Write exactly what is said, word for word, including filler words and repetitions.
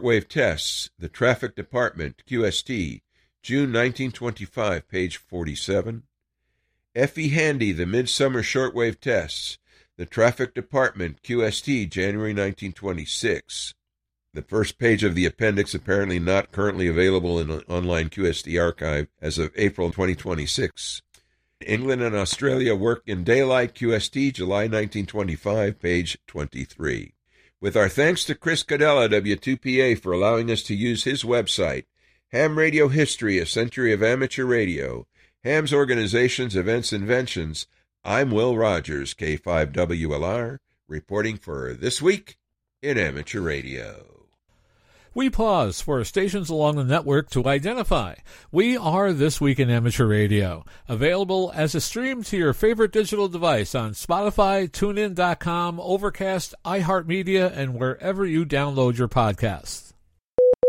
Shortwave Tests, the Traffic Department, Q S T, June nineteen twenty-five, page forty-seven. F E. Handy, the Midsummer Shortwave Tests, the Traffic Department, Q S T, January nineteen twenty-six. The first page of the appendix apparently not currently available in an online Q S T archive as of April twenty twenty-six. England and Australia Work in Daylight, Q S T, July nineteen twenty-five, page twenty-three. With our thanks to Chris Cadella, W two P A, for allowing us to use his website, Ham Radio History, A Century of Amateur Radio, Ham's Organizations, Events, Inventions, I'm Will Rogers, K five W L R, reporting for This Week in Amateur Radio. We pause for stations along the network to identify. We are This Week in Amateur Radio, available as a stream to your favorite digital device on Spotify, TuneIn dot com, Overcast, iHeartMedia, and wherever you download your podcasts.